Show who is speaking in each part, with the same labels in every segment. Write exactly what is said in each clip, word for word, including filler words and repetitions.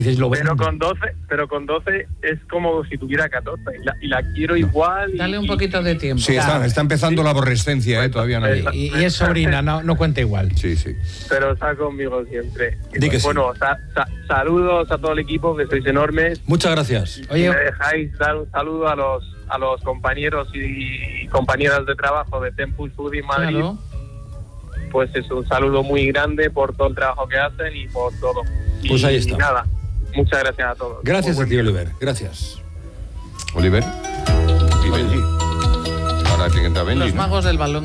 Speaker 1: Pero con doce, pero con doce es como si tuviera catorce y la, y la quiero igual. Y,
Speaker 2: Dale un poquito de tiempo.
Speaker 3: Sí, está, está empezando sí. la aborrescencia, ¿eh? Todavía no.
Speaker 4: Y, y, y es sobrina, no, no cuenta igual.
Speaker 3: Sí, sí.
Speaker 1: Pero está conmigo siempre.
Speaker 3: Di que
Speaker 1: bueno,
Speaker 3: sí.
Speaker 1: sa, sa, saludos a todo el equipo, que sois enormes.
Speaker 3: Muchas gracias.
Speaker 1: Oye, si me dejáis dar un saludo a los a los compañeros y compañeras de trabajo de Tempus Food Madrid. Claro. Pues es un saludo muy grande por todo el trabajo que hacen y por todo.
Speaker 3: Pues
Speaker 1: y,
Speaker 3: ahí está.
Speaker 1: Y nada. Muchas gracias a todos.
Speaker 3: Gracias a ti, Oliver. Gracias. Oliver. Y Benji. Ahora tiene que entrar Benji.
Speaker 2: Los
Speaker 3: ¿no?
Speaker 2: magos del balón.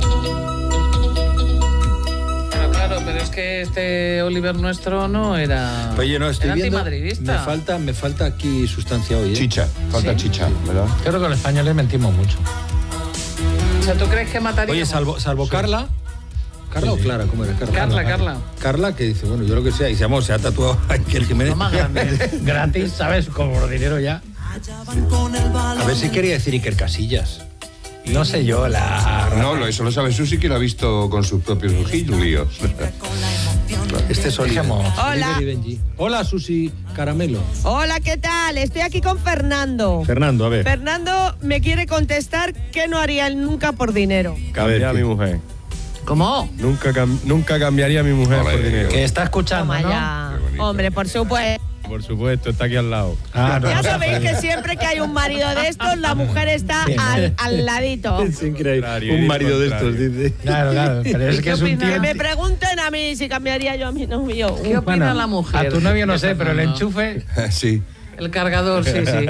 Speaker 2: Pero claro, pero es que este Oliver nuestro no era.
Speaker 5: Oye, no estoy
Speaker 2: era
Speaker 5: viendo.
Speaker 2: antimadridista.
Speaker 5: Me falta, me falta aquí sustancia hoy. ¿eh?
Speaker 3: Chicha. Falta sí. chicha, ¿verdad?
Speaker 4: Creo que los españoles mentimos mucho.
Speaker 2: O sea, ¿tú crees que mataría?
Speaker 5: Oye, salvo, salvo sí. Carla. ¿Carla sí, sí. o Clara? ¿Cómo era? Carla.
Speaker 2: Carla, Carla.
Speaker 5: Carla, que dice, bueno, yo lo que sea, y se, amor, se ha tatuado a Iker Jiménez.
Speaker 2: Lo más grande.
Speaker 4: Gratis, ¿sabes? Como por dinero ya.
Speaker 5: A ver si quería decir Iker Casillas.
Speaker 4: No sé yo, la...
Speaker 3: No, eso lo sabe Susi, que lo ha visto con sus propios ojillos.
Speaker 5: Este es Oliver.
Speaker 6: Hola.
Speaker 5: Oliver y Benji. Hola, Susi Caramelo.
Speaker 6: Hola, ¿qué tal? Estoy aquí con Fernando.
Speaker 5: Fernando, a ver.
Speaker 6: Fernando me quiere contestar que no haría él nunca por dinero.
Speaker 7: Cambiaría a mi mujer.
Speaker 2: ¿Cómo?
Speaker 7: Nunca, cam nunca cambiaría a mi mujer Olé, por dinero.
Speaker 4: Que está escuchando,
Speaker 6: Toma
Speaker 4: ¿no?
Speaker 6: Ya. Hombre, por supuesto.
Speaker 7: Por supuesto, está aquí al lado.
Speaker 6: Ah, no, ya sabéis que siempre que hay un marido de estos, la mujer está sí, al, al ladito.
Speaker 5: Es increíble. Un marido de estos, dice.
Speaker 4: Claro, claro. Pero es que es un tío...
Speaker 6: Que me pregunten a mí si cambiaría yo a mi novio.
Speaker 2: ¿Qué opina bueno, la mujer?
Speaker 4: A tu novio no sé, pero el enchufe...
Speaker 3: Sí.
Speaker 2: El cargador, sí, sí.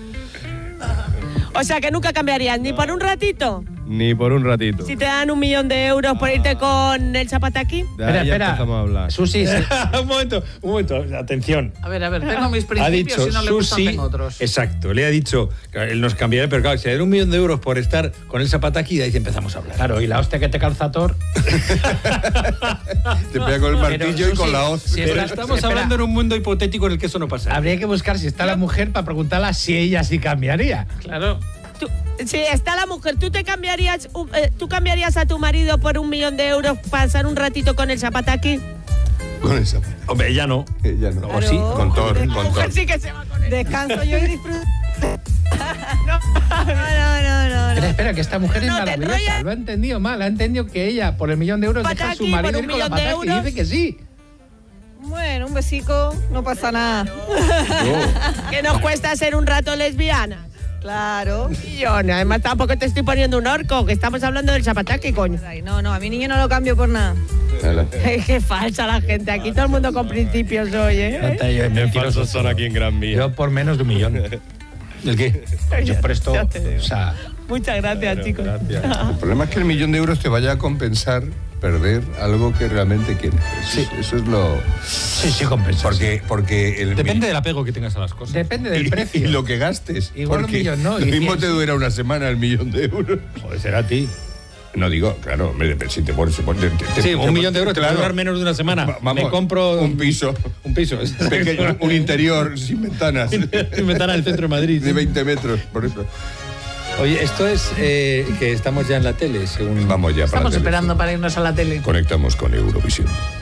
Speaker 6: O sea, que nunca cambiarías, ni por un ratito.
Speaker 7: Ni por un ratito.
Speaker 6: Si te dan un millón de euros por irte con el zapataki.
Speaker 4: Espera, espera.
Speaker 7: Empezamos a hablar.
Speaker 4: Susi, sí.
Speaker 5: un momento, un momento, atención.
Speaker 2: A ver, a ver, tengo mis principios,
Speaker 5: ha dicho,
Speaker 2: si no le gustan,
Speaker 5: Susi,
Speaker 2: tengo otros.
Speaker 5: Exacto, le ha dicho, él nos cambiaría, pero claro, si le dan un millón de euros por estar con el zapataki, ahí empezamos a hablar.
Speaker 4: Claro, y la hostia que te calza Thor.
Speaker 3: Te pega con el martillo pero, y con Susi, la hoz.
Speaker 5: Si pero estamos espera. hablando en un mundo hipotético en el que eso no pasa.
Speaker 4: Habría que buscar si está la mujer para preguntarla si ella sí cambiaría.
Speaker 2: Claro.
Speaker 6: Tú, si está la mujer, ¿tú te cambiarías eh, tú cambiarías a tu marido por un millón de euros para pasar un ratito con el zapataki?
Speaker 3: Con el zapataki.
Speaker 5: Hombre, ella no.
Speaker 3: Ella no.
Speaker 6: Claro.
Speaker 3: O sí, con Thor.
Speaker 6: La
Speaker 3: con
Speaker 6: mujer
Speaker 3: Thor.
Speaker 6: sí que se va con él. Descanso yo y disfruto. no, no, no, no.
Speaker 4: Pero espera, que esta mujer
Speaker 6: no,
Speaker 4: es maravillosa. Lo ha entendido mal. Ha entendido que ella, por el millón de euros,
Speaker 6: pataki,
Speaker 4: deja a su marido ir con la pataki y dice que sí.
Speaker 6: Bueno, un besico, no pasa nada. No. ¿Qué nos cuesta ser un rato lesbiana? Claro. Y yo, además tampoco te estoy poniendo un orco, que estamos hablando del zapataki, coño.
Speaker 8: No, no, a mi niño no lo cambio por nada.
Speaker 6: Qué falsa la gente, aquí todo el mundo con principios hoy, ¿eh?
Speaker 7: Qué falsos son aquí en Gran Vía.
Speaker 4: Yo por menos de un millón.
Speaker 5: ¿El qué?
Speaker 4: Yo presto, o sea...
Speaker 6: Muchas gracias, claro, chicos.
Speaker 3: Gracias. El problema es que el millón de euros te vaya a compensar perder algo que realmente quieres. Eso, sí. eso es lo...
Speaker 4: Sí, sí, compensa.
Speaker 3: Porque, porque el
Speaker 5: Depende
Speaker 3: mi...
Speaker 5: del apego que tengas a las cosas.
Speaker 4: Depende del
Speaker 3: y,
Speaker 4: precio.
Speaker 3: Y lo que gastes.
Speaker 4: Igual
Speaker 3: porque
Speaker 4: un millón, ¿no?
Speaker 3: Lo mismo
Speaker 4: cien.
Speaker 3: te dura una semana el millón de euros.
Speaker 5: Joder, será a ti.
Speaker 3: No digo, claro, si te pones... Te, te,
Speaker 5: sí, un
Speaker 3: te,
Speaker 5: millón de euros
Speaker 3: claro,
Speaker 5: te va a durar menos de una semana.
Speaker 3: Vamos,
Speaker 5: me compro...
Speaker 3: Un piso.
Speaker 5: Un piso.
Speaker 3: Pequeño, un interior sin ventanas.
Speaker 5: Sin ventanas del centro de Madrid.
Speaker 3: De veinte metros, por eso.
Speaker 5: Oye, esto es eh, que estamos ya en la tele, según...
Speaker 3: Vamos ya
Speaker 2: Estamos
Speaker 3: para la
Speaker 2: esperando
Speaker 3: tele,
Speaker 2: para irnos a la tele.
Speaker 3: Conectamos con Eurovisión.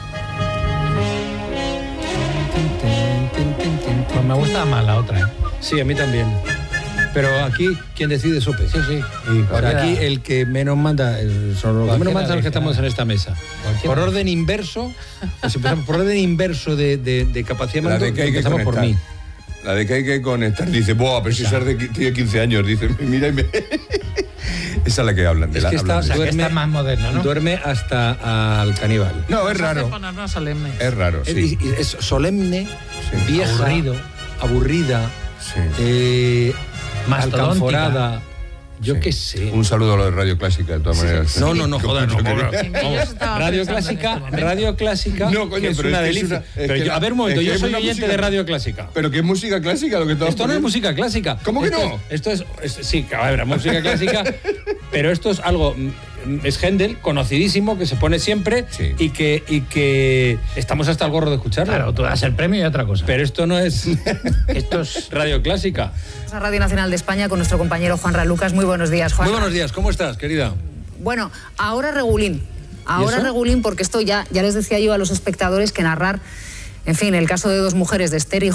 Speaker 4: Pues me gusta más la otra, ¿eh?
Speaker 5: Sí, a mí también. Pero aquí, ¿quién decide es Ope?
Speaker 4: Sí, sí.
Speaker 5: Y o sea, aquí el que menos manda, el, son los que menos manda son los que estamos en esta mesa. Por orden inverso, pues empezamos por orden inverso de, de, de capacidad de mando, empezamos por mí.
Speaker 3: La de que hay que conectar, dice, boah, pero si esa de tiene quince años, dice, mira y me... Esa es la que hablan. De
Speaker 5: es
Speaker 3: la,
Speaker 5: que está,
Speaker 4: o sea,
Speaker 5: duerme,
Speaker 4: que está más moderno, ¿no?
Speaker 5: Duerme hasta al caníbal.
Speaker 3: No, es raro. Es raro, sí.
Speaker 5: Es, es solemne, sí. Vieja,
Speaker 4: aburrido,
Speaker 5: aburrida,
Speaker 3: sí.
Speaker 5: eh, alcanforada. Yo
Speaker 3: sí.
Speaker 5: qué sé.
Speaker 3: Un saludo a lo de Radio Clásica, de todas
Speaker 5: sí,
Speaker 3: maneras.
Speaker 5: Sí. No, no, no, joder, no. Radio Clásica,
Speaker 2: este
Speaker 5: Radio Clásica,
Speaker 3: no, coño,
Speaker 5: es
Speaker 3: pero
Speaker 5: una
Speaker 3: es
Speaker 5: delicia.
Speaker 3: es una,
Speaker 5: pero yo,
Speaker 3: la,
Speaker 5: a ver, un momento, yo soy oyente
Speaker 3: música,
Speaker 5: de Radio Clásica.
Speaker 3: ¿Pero qué es música clásica lo que estamos
Speaker 5: Esto poniendo? No es música clásica.
Speaker 3: ¿Cómo que
Speaker 5: esto
Speaker 3: no?
Speaker 5: Es, esto es, es, sí, a ver, música clásica, pero esto es algo... Es Händel, conocidísimo, que se pone siempre sí. y, que, y que estamos hasta el gorro de escucharlo.
Speaker 4: Claro, tú das el premio y otra cosa.
Speaker 5: Pero esto no es... esto es Radio Clásica.
Speaker 8: A Radio Nacional de España con nuestro compañero Juanra Lucas. Muy buenos días, Juan.
Speaker 5: Muy buenos días, ¿cómo estás, querida?
Speaker 8: Bueno, ahora regulín. Ahora regulín, porque esto ya, ya les decía yo a los espectadores que narrar En fin, el caso de dos mujeres de Esther y